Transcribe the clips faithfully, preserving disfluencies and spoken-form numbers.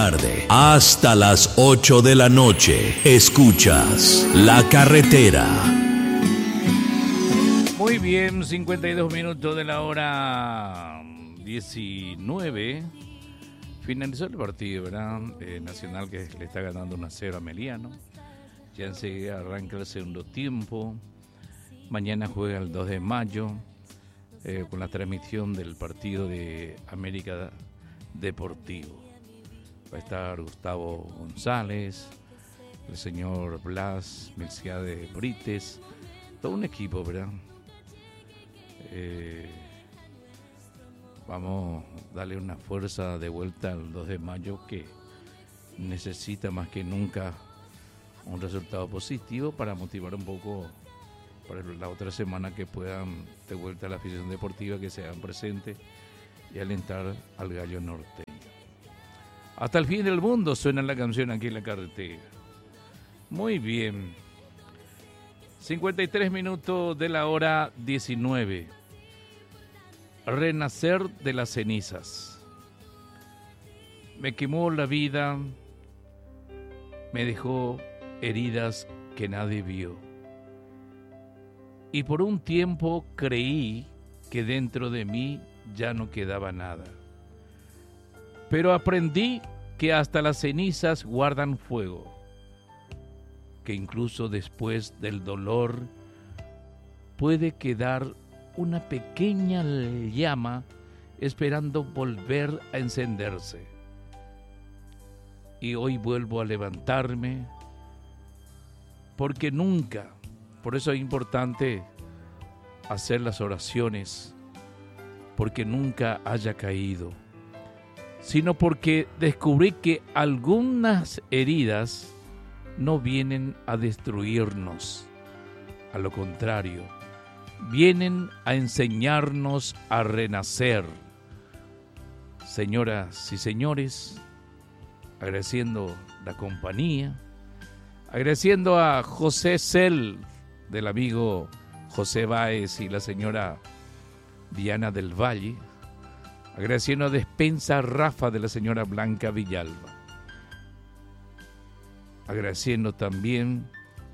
Tarde hasta las ocho de la noche. Escuchas La Carretera. Muy bien, cincuenta y dos minutos de la hora diecinueve. Finalizó el partido, ¿verdad? Eh, Nacional, que le está ganando uno a cero a Meliano. Ya enseguida arranca el segundo tiempo. Mañana juega el dos de mayo eh, con la transmisión del partido de América Deportivo. Va a estar Gustavo González, el señor Blas Melciade Brites, todo un equipo, ¿verdad? Eh, vamos a darle una fuerza de vuelta al dos de mayo, que necesita más que nunca un resultado positivo para motivar un poco para la otra semana, que puedan de vuelta a la afición deportiva, que se hagan presentes y alentar al gallo norteño. Hasta el fin del mundo suena la canción aquí en La Carretera. Muy bien. cincuenta y tres minutos de la hora diecinueve. Renacer de las cenizas. Me quemó la vida, me dejó heridas que nadie vio. Y por un tiempo creí que dentro de mí ya no quedaba nada. Pero aprendí que hasta las cenizas guardan fuego, que incluso después del dolor puede quedar una pequeña llama esperando volver a encenderse. Y hoy vuelvo a levantarme, porque nunca, por eso es importante hacer las oraciones, porque nunca haya caído, sino porque descubrí que algunas heridas no vienen a destruirnos, a lo contrario, vienen a enseñarnos a renacer. Señoras y señores, agradeciendo la compañía, agradeciendo a José Cel, del amigo José Báez, y la señora Diana del Valle, agradeciendo a Despensa Rafa, de la señora Blanca Villalba, agradeciendo también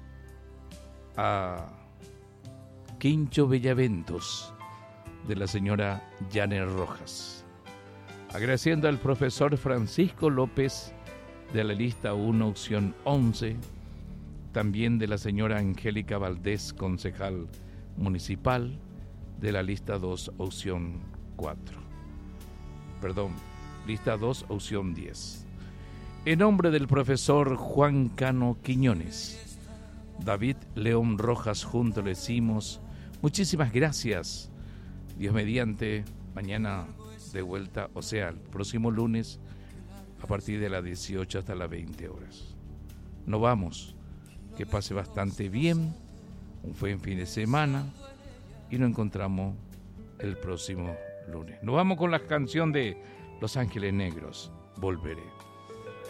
a Quincho Bellaventos, de la señora Janet Rojas, agradeciendo al profesor Francisco López, de la lista uno, opción once, también de la señora Angélica Valdés, concejal municipal, de la lista dos, opción cuatro. Perdón, lista dos, opción diez. En nombre del profesor Juan Cano Quiñones, David León Rojas, junto le decimos muchísimas gracias. Dios mediante, mañana de vuelta, o sea, el próximo lunes, a partir de las dieciocho hasta las veinte horas. Nos vamos, que pase bastante bien, un buen fin de semana, y nos encontramos el próximo lunes. Nos vamos con la canción de Los Ángeles Negros, Volveré.